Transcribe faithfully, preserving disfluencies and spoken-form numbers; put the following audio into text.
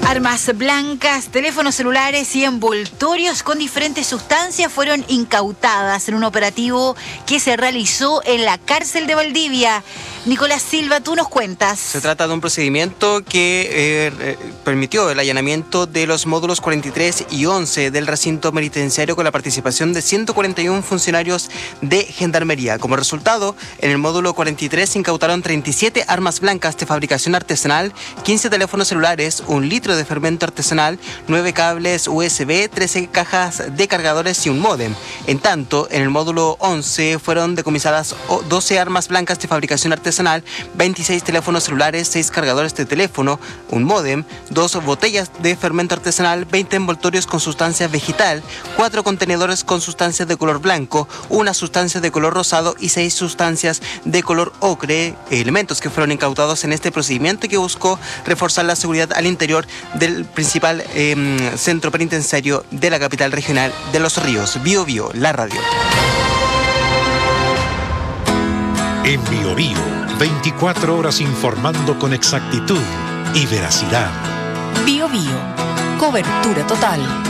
Armas blancas, teléfonos celulares y envoltorios con diferentes sustancias fueron incautadas en un operativo que se realizó en la cárcel de Valdivia. Nicolás Silva, tú nos cuentas. Se trata de un procedimiento que eh, permitió el allanamiento de los módulos cuarenta y tres y once del recinto penitenciario con la participación de ciento cuarenta y uno funcionarios de Gendarmería. Como resultado, en el módulo cuarenta y tres se incautaron treinta y siete armas blancas de fabricación artesanal, quince teléfonos celulares, un litro de fermento artesanal, nueve cables U S B, trece cajas de cargadores y un módem. En tanto, en el módulo once fueron decomisadas doce armas blancas de fabricación artesanal, veintiséis teléfonos celulares, seis cargadores de teléfono, un módem, dos botellas de fermento artesanal, veinte envoltorios con sustancia vegetal, cuatro contenedores con sustancias de color blanco, una sustancia de color rosado y seis sustancias de color ocre, elementos que fueron incautados en este procedimiento que buscó reforzar la seguridad al interior del principal eh, centro penitenciario de la capital regional de Los Ríos. Bio Bio, la radio. En Bio Bio, veinticuatro horas informando con exactitud y veracidad. Bio Bio, cobertura total.